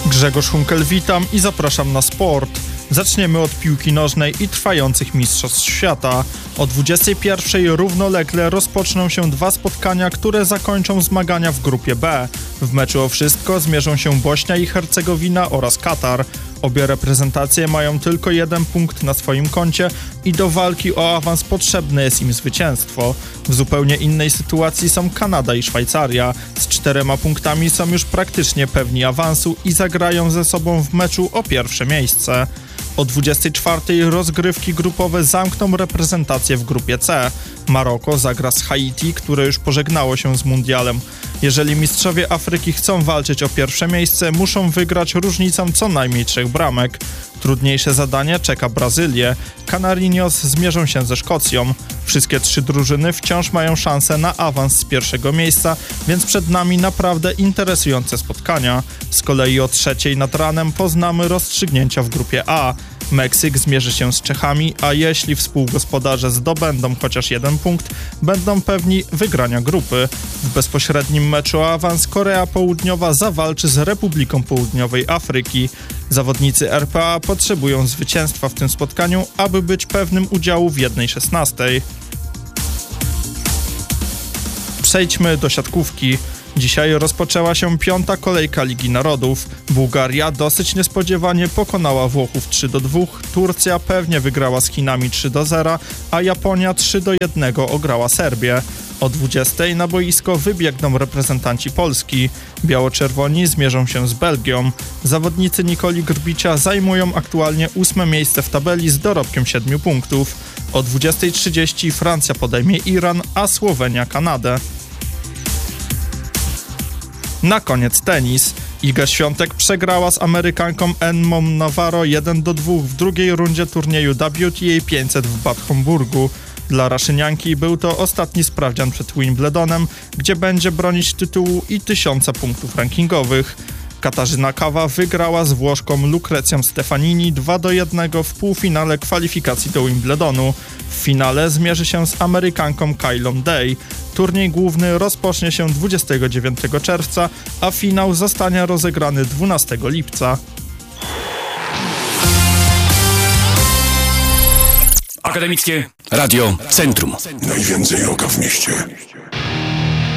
Grzegorz Hunkel, witam i zapraszam na sport. Zaczniemy od piłki nożnej i trwających mistrzostw świata. O 21:00 równolegle rozpoczną się dwa spotkania, które zakończą zmagania w grupie B. W meczu o wszystko zmierzą się Bośnia i Hercegowina oraz Katar. Obie reprezentacje mają tylko 1 punkt na swoim koncie i do walki o awans potrzebne jest im zwycięstwo. W zupełnie innej sytuacji są Kanada i Szwajcaria. Z 4 punktami są już praktycznie pewni awansu i zagrają ze sobą w meczu o pierwsze miejsce. O 24:00 rozgrywki grupowe zamkną reprezentację w grupie C. Maroko zagra z Haiti, które już pożegnało się z mundialem. Jeżeli mistrzowie Afryki chcą walczyć o pierwsze miejsce, muszą wygrać różnicą co najmniej 3 bramek. Trudniejsze zadanie czeka Brazylię. Canarinos zmierzą się ze Szkocją. Wszystkie 3 drużyny wciąż mają szansę na awans z pierwszego miejsca, więc przed nami naprawdę interesujące spotkania. Z kolei o 3:00 nad ranem poznamy rozstrzygnięcia w grupie A. Meksyk zmierzy się z Czechami, a jeśli współgospodarze zdobędą chociaż 1 punkt, będą pewni wygrania grupy. W bezpośrednim meczu o awans Korea Południowa zawalczy z Republiką Południowej Afryki. Zawodnicy RPA potrzebują zwycięstwa w tym spotkaniu, aby być pewnym udziału w 1/16. Przejdźmy do siatkówki. Dzisiaj rozpoczęła się 5. kolejka Ligi Narodów. Bułgaria dosyć niespodziewanie pokonała Włochów 3-2, Turcja pewnie wygrała z Chinami 3-0, a Japonia 3-1 ograła Serbię. O 20:00 na boisko wybiegną reprezentanci Polski. Biało-czerwoni zmierzą się z Belgią. Zawodnicy Nikoli Grbicia zajmują aktualnie 8. miejsce w tabeli z dorobkiem 7 punktów. O 20:30 Francja podejmie Iran, a Słowenia Kanadę. Na koniec tenis. Iga Świątek przegrała z Amerykanką Emmą Navarro 1-2 w drugiej rundzie turnieju WTA 500 w Bad Homburgu. Dla Raszynianki był to ostatni sprawdzian przed Wimbledonem, gdzie będzie bronić tytułu i 1000 punktów rankingowych. Katarzyna Kawa wygrała z Włoszką Lucrezją Stefanini 2-1 w półfinale kwalifikacji do Wimbledonu. W finale zmierzy się z Amerykanką Kylą Day. Turniej główny rozpocznie się 29 czerwca, a finał zostanie rozegrany 12 lipca. Akademickie Radio Centrum. Najwięcej rocka w mieście.